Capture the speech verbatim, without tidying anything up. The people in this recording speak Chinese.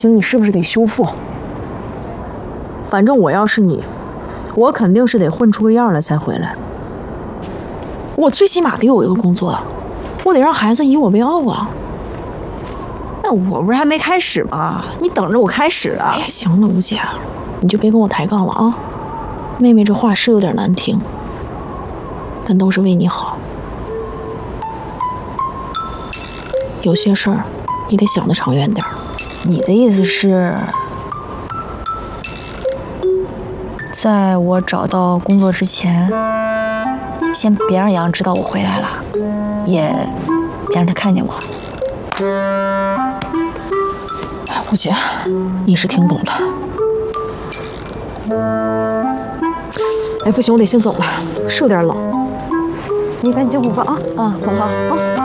行，你是不是得修复？反正我要是你，我肯定是得混出个样来才回来。我最起码得有一个工作，我得让孩子以我为傲啊。 那我不是还没开始吗？你等着我开始啊！ 哎，行了，吴姐，你就别跟我抬杠了啊。妹妹这话是有点难听，但都是为你好。有些事儿你得想得长远点儿。 你的意思是，在我找到工作之前，先别让杨知道我回来了，也别让他看见我。 哎，吴姐，你是挺懂的。哎，不行，我得先走了，是有点冷。你赶紧进屋吧啊！ 啊，走吧啊。